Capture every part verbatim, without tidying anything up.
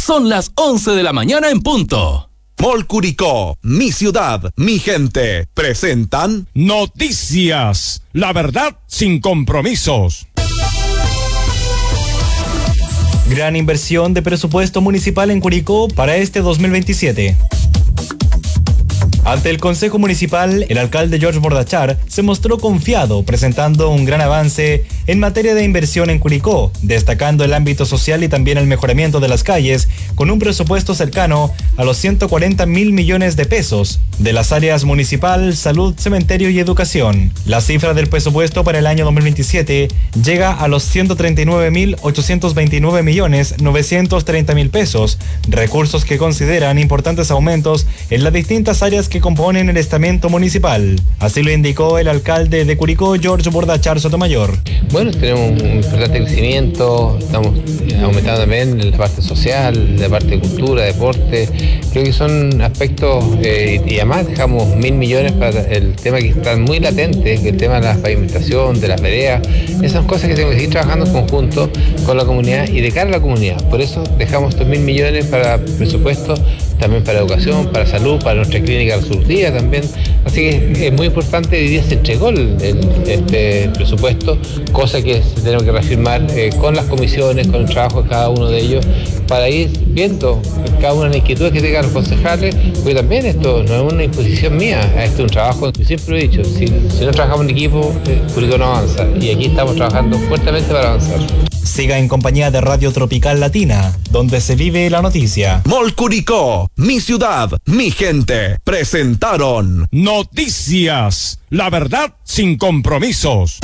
Son las once de la mañana en punto. Mall Curicó, mi ciudad, mi gente, presentan Noticias, la verdad sin compromisos. Gran inversión de presupuesto municipal en Curicó para este dos mil veintisiete. Ante el Consejo Municipal, el alcalde George Bordachar se mostró confiado, presentando un gran avance en materia de inversión en Curicó, destacando el ámbito social y también el mejoramiento de las calles, con un presupuesto cercano a los ciento cuarenta mil millones de pesos, de las áreas municipal, salud, cementerio y educación. La cifra del presupuesto para el año dos mil veintisiete llega a los ciento treinta y nueve mil ochocientos veintinueve millones novecientos treinta mil pesos, recursos que consideran importantes aumentos en las distintas áreas que componen el estamento municipal. Así lo indicó el alcalde de Curicó, George Bordachar Sotomayor. Bueno, tenemos un importante crecimiento, estamos aumentando también la parte social, la parte de cultura, deporte. Creo que son aspectos, eh, y además dejamos mil millones para el tema que está muy latente, que es el tema de la pavimentación, de las veredas. Esas son cosas que tenemos que seguir trabajando en conjunto con la comunidad y de cara a la comunidad. Por eso dejamos estos mil millones para presupuesto, también para educación, para salud, para nuestra clínica del sur día también. Así que es muy importante, hoy día se entregó el, el, este presupuesto, cosa que tenemos que reafirmar eh, con las comisiones, con el trabajo de cada uno de ellos, para ir viendo cada una de las inquietudes que tengan los concejales, porque también esto no es una imposición mía, esto es un trabajo, yo siempre lo he dicho, si, si no trabajamos en equipo, eh, Curicó no avanza, y aquí estamos trabajando fuertemente para avanzar. Siga en compañía de Radio Tropical Latina, donde se vive la noticia. Mall Curicó, mi ciudad, mi gente, presentaron Noticias, la verdad sin compromisos.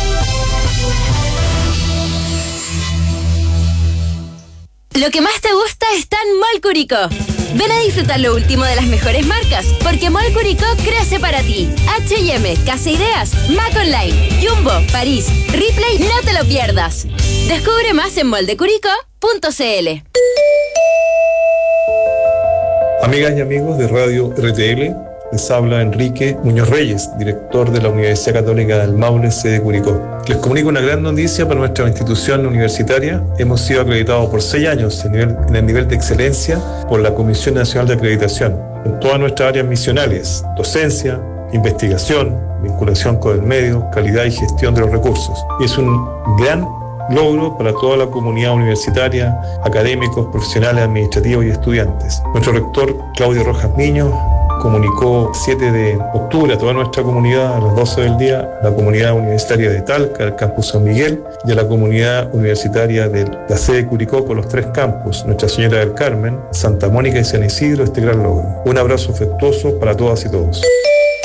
Lo que más te gusta está en Mall Curicó. Ven a disfrutar lo último de las mejores marcas, porque Mall Curicó crece para ti. H y M, Casa Ideas, Mac Online, Jumbo, París, Ripley, no te lo pierdas. Descubre más en moldecuricó punto c l. Amigas y amigos de Radio R T L, les habla Enrique Muñoz Reyes, director de la Universidad Católica del Maule, sede Curicó. Les comunico una gran noticia para nuestra institución universitaria. Hemos sido acreditados por seis años en, nivel, en el nivel de excelencia por la Comisión Nacional de Acreditación en todas nuestras áreas misionales: docencia, investigación, vinculación con el medio, calidad y gestión de los recursos. Y es un gran logro para toda la comunidad universitaria, académicos, profesionales, administrativos y estudiantes. Nuestro rector, Claudio Rojas Niño, comunicó siete de octubre a toda nuestra comunidad a las doce del día, a la comunidad universitaria de Talca, al campus San Miguel, y a la comunidad universitaria de la sede Curicó con los tres campus, Nuestra Señora del Carmen, Santa Mónica y San Isidro, este gran logro. Un abrazo afectuoso para todas y todos.